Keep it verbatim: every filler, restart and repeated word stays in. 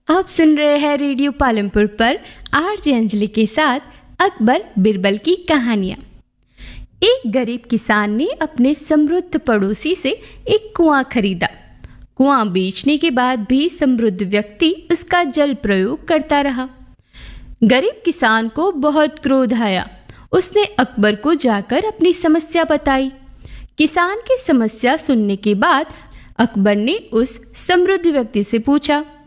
आप सुन रहे हैं रेडियो पालमपुर पर आरजे अंजलि के साथ अकबर बिरबल की कहानियां। एक गरीब किसान ने अपने समृद्ध पड़ोसी से एक कुआं खरीदा। कुआं बेचने के बाद भी समृद्ध व्यक्ति उसका जल प्रयोग करता रहा। गरीब किसान को बहुत क्रोध आया। उसने अकबर को जाकर अपनी समस्या बताई। किसान की समस्या सुनने के बाद अकबर ने उस समृद्ध व्यक्ति से पूछा,